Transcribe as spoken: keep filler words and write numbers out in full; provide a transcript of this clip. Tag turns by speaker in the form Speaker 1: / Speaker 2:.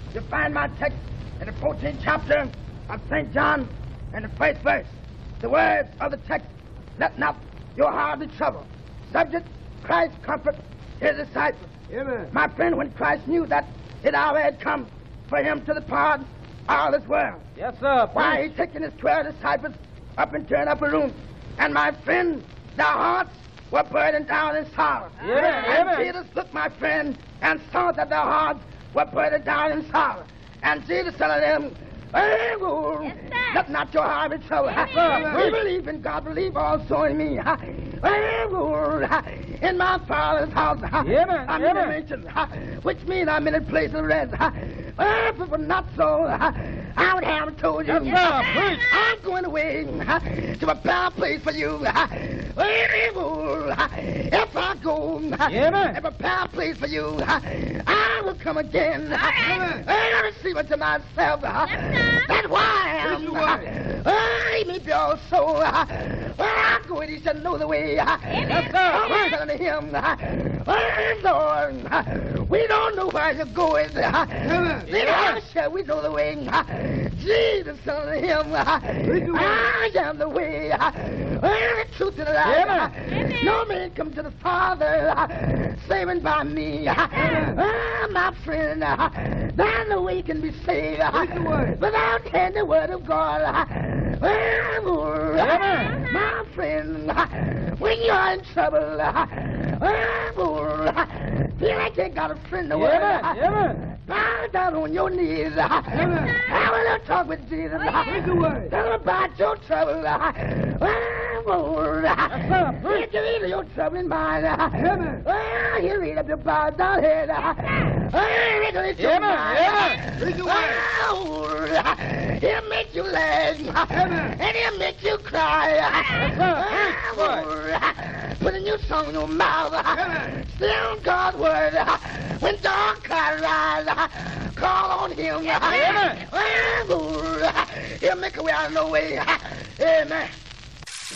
Speaker 1: You find my text in the fourteenth chapter of Saint John and the first verse. The words of the text, let not your heart be troubled. Subject, Christ comfort his disciples.
Speaker 2: Amen.
Speaker 1: My friend, when Christ knew that his hour had come for him to depart all this world,
Speaker 3: Yes, sir.
Speaker 1: why he taking his twelve disciples up into an upper room. And my friend, their hearts were burdened down in sorrow.
Speaker 3: Amen,
Speaker 1: And
Speaker 3: amen.
Speaker 1: Jesus looked, my friend, and saw that their hearts were burdened down in sorrow. And Jesus said to them, "Hey, go,
Speaker 4: Yes, sir.
Speaker 1: let not your heart be troubled.
Speaker 4: Amen.
Speaker 1: We believe in God, believe also in me. Hey, go, in my Father's house,
Speaker 3: Amen,
Speaker 1: I'm in a
Speaker 3: amen.
Speaker 1: mansion, which means I'm in a place of rest. If it were not so, I would have told you.
Speaker 3: Yes, sir. Preach.
Speaker 1: I'm going away to prepare a place for you. If I go
Speaker 3: Amen.
Speaker 1: and prepare a place for you, I will come again and receive it to myself. That's why I am.
Speaker 2: Preach the word.
Speaker 1: Let me be also. Where I go, he shall know the way.
Speaker 3: Yes, sir.
Speaker 1: I'm telling him, Lord, we don't know where you're going. Then how shall we know the way? Jesus telling him, I am the way, the truth, and the life.
Speaker 3: Amen.
Speaker 1: No man come to the Father, saving by me. Ah, my friend, thou no way can be saved
Speaker 2: the word.
Speaker 1: without hearing the word of God.
Speaker 3: Amen.
Speaker 1: My friend, when you're in trouble, feel like you got a friend in the world.
Speaker 3: Amen. Amen.
Speaker 1: Bow down on your knees. Have a little talk with Jesus.
Speaker 2: Preach the word.
Speaker 1: Tell him about your trouble.
Speaker 3: sir. Preach.
Speaker 1: Get you rid of your troubling mind.
Speaker 2: Amen.
Speaker 1: Well, he'll read up your bowed down head. Well, he'll your mind.
Speaker 3: Amen.
Speaker 2: Preach the word.
Speaker 1: Well, he'll make you laugh.
Speaker 2: Amen.
Speaker 1: And he'll make you cry.
Speaker 3: sir. Preach,
Speaker 1: Well, put a new song in your mouth.
Speaker 2: Amen.
Speaker 1: Still God's word. When dark clouds rise, call on him.
Speaker 3: Amen.
Speaker 1: Well, he'll make a way out of no way. Amen.